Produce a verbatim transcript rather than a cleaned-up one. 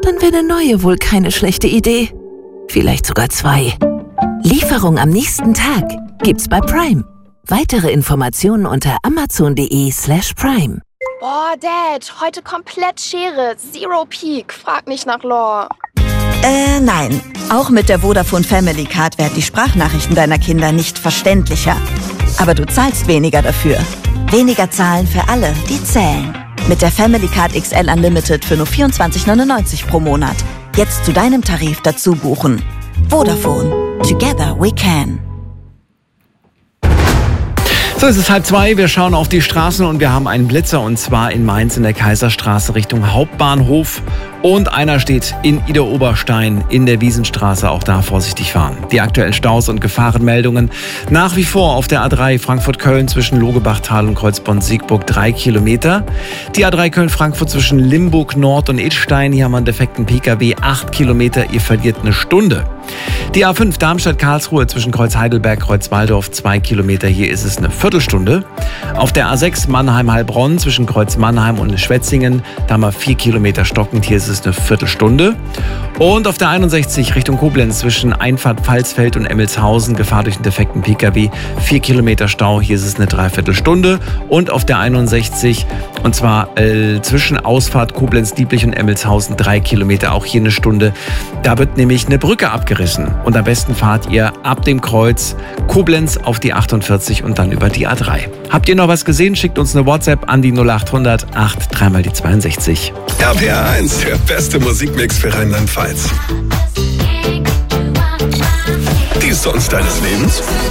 dann wäre eine neue wohl keine schlechte Idee. Vielleicht sogar zwei. Lieferung am nächsten Tag gibt's bei Prime. Weitere Informationen unter amazon.de slash prime. Boah, Dad, heute komplett Schere. Zero Peak. Frag nicht nach Lore. Äh, nein. Auch mit der Vodafone Family Card werden die Sprachnachrichten deiner Kinder nicht verständlicher. Aber du zahlst weniger dafür. Weniger zahlen für alle, die zählen. Mit der Family Card X L Unlimited für nur vierundzwanzig neunundneunzig pro Monat. Jetzt zu deinem Tarif dazu buchen. Vodafone. Together we can. So, es ist halb zwei, wir schauen auf die Straßen und wir haben einen Blitzer und zwar in Mainz in der Kaiserstraße Richtung Hauptbahnhof und einer steht in Idar-Oberstein in der Wiesenstraße, auch da vorsichtig fahren. Die aktuellen Staus und Gefahrenmeldungen nach wie vor auf der A drei Frankfurt-Köln zwischen Logebachtal und Kreuzbonn-Siegburg drei Kilometer. Die A drei Köln-Frankfurt zwischen Limburg-Nord und Idstein, hier haben wir einen defekten P K W, acht Kilometer, ihr verliert eine Stunde. Die A fünf Darmstadt-Karlsruhe zwischen Kreuz-Heidelberg-Kreuzwaldorf zwei Kilometer, hier ist es eine Viertelstunde. Auf der A sechs Mannheim-Heilbronn zwischen Kreuz-Mannheim und Schwetzingen, da haben wir vier Kilometer stockend, hier ist es eine Viertelstunde. Und auf der einundsechzig Richtung Koblenz zwischen Einfahrt Pfalzfeld und Emmelshausen, Gefahr durch einen defekten P K W, vier Kilometer Stau, hier ist es eine Dreiviertelstunde. Und auf der einundsechzig, und zwar äh, zwischen Ausfahrt Koblenz-Dieblich und Emmelshausen, drei Kilometer, auch hier eine Stunde. Da wird nämlich eine Brücke abgerissen. Und am besten fahrt ihr ab dem Kreuz Koblenz auf die achtundvierzig und dann über die A drei. Habt ihr noch was gesehen? Schickt uns eine WhatsApp an die null acht hundert acht drei mal die zweiundsechzig. R P R eins, der beste Musikmix für Rheinland-Pfalz. Die Songs deines Lebens?